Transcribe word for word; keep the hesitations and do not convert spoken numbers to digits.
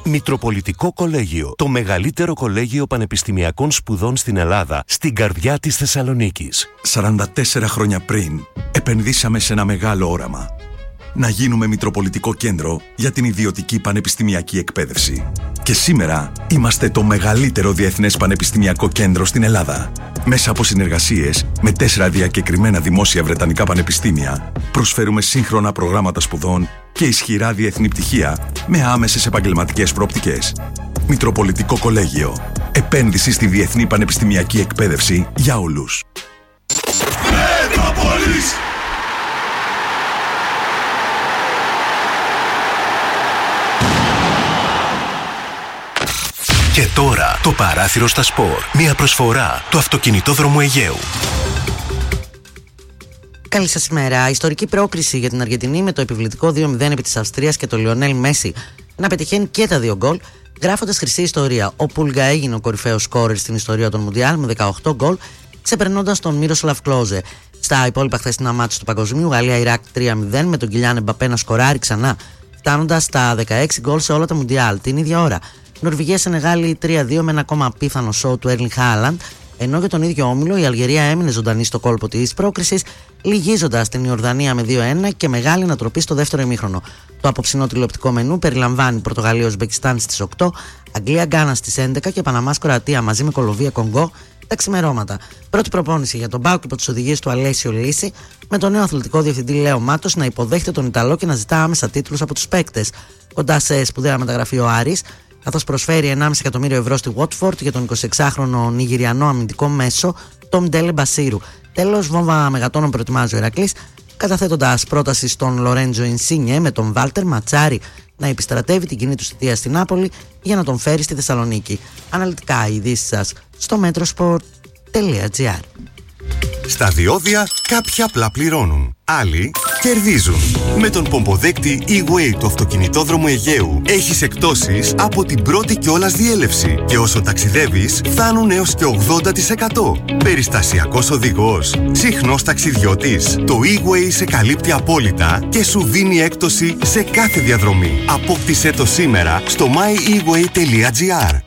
Μητροπολιτικό Κολέγιο. Το μεγαλύτερο κολέγιο πανεπιστημιακών σπουδών στην Ελλάδα, στην καρδιά της Θεσσαλονίκης. σαράντα τέσσερα χρόνια πριν, επενδύσαμε σε ένα μεγάλο όραμα. Να γίνουμε Μητροπολιτικό Κέντρο για την ιδιωτική πανεπιστημιακή εκπαίδευση. Και σήμερα είμαστε το μεγαλύτερο διεθνές πανεπιστημιακό κέντρο στην Ελλάδα. Μέσα από συνεργασίες με τέσσερα διακεκριμένα δημόσια βρετανικά πανεπιστήμια, προσφέρουμε σύγχρονα προγράμματα σπουδών και ισχυρά διεθνή πτυχία με άμεσες επαγγελματικές προοπτικές. Μητροπολιτικό Κολέγιο. Επένδυση στη διεθνή πανεπιστημιακή εκπαίδευση για όλους. Μετρόπολης! Και τώρα το παράθυρο στα σπορ. Μια προσφορά του Αυτοκινητόδρομου Αιγαίου. Καλή σας ημέρα. Ιστορική πρόκριση για την Αργεντινή με το επιβλητικό δύο μηδέν επί της Αυστρίας και το Λιονέλ Μέση να πετυχαίνει και τα δύο γκολ, γράφοντας χρυσή ιστορία. Ο Πούλγα έγινε ο κορυφαίος σκόρερ στην ιστορία των Μουντιάλ με δεκαοκτώ γκολ, ξεπερνώντας τον Μίροσλαβ Κλόζε. Στα υπόλοιπα χθεσινά μάτς του Παγκοσμίου, Γαλλία-Ιράκ τρία μηδέν με τον Κιλιάν Εμπαπέ να σκοράρει ξανά, φτάνοντας στα δεκαέξι γκολ σε όλα τα Μουντιάλ. Την ίδια ώρα, Νορβηγία-Σενεγάλη τρία δύο με ένα ακόμα απίθανο σόου του Έρλινγκ Χάλαντ, ενώ για τον ίδιο όμιλο η Αλγερία έμεινε ζωντανή στο κόλπο της πρόκρισης, λυγίζοντας την Ιορδανία με δύο ένα και μεγάλη ανατροπή στο δεύτερο ημίχρονο. Το απόψινό τηλεοπτικό μενού περιλαμβάνει Πορτογαλία-Ουσμπεκιστάν στις οκτώ, Αγγλία-Γκάνα στις έντεκα και Παναμάς-Κροατία μαζί με Κολομβία-Κονγκό τα ξημερώματα. Πρώτη προπόνηση για τον ΠΑΟΚ υπό τις οδηγίες του Αλέσιο Λύση, με τον νέο αθλητικό διευθυντή Λέο Μάτος να υποδέχεται τον Ιταλό και να ζητά άμεσα τίτλους από τους παίκτες. Κοντά σε σπουδαία μεταγραφή ο Άρης, καθώς προσφέρει ενάμιση εκατομμύριο ευρώ στη Watford για τον εικοσιεξάχρονο Νιγηριανό αμυντικό μέσο Τόμ Ντέλε Μπασίρου. Τέλος, βόμβα μεγατόνων προετοιμάζει ο Ηρακλής, καταθέτοντας πρόταση στον Λορέντζο Ινσίνιε με τον Βάλτερ Ματσάρι να επιστρατεύει την κοινή του θητεία στην Νάπολη για να τον φέρει στη Θεσσαλονίκη. Αναλυτικά οι ειδήσεις σας στο metrosport τελεία gr. Στα διόδια κάποιοι απλά πληρώνουν, άλλοι κερδίζουν. Με τον πομποδέκτη E-Way του Αυτοκινητόδρομου Αιγαίου έχεις εκπτώσεις από την πρώτη κιόλας διέλευση και όσο ταξιδεύεις φτάνουν έως και ογδόντα τοις εκατό. Περιστασιακός οδηγός, συχνός ταξιδιώτης. Το E-Way σε καλύπτει απόλυτα και σου δίνει έκπτωση σε κάθε διαδρομή. Απόκτησέ το σήμερα στο my e way τελεία gr.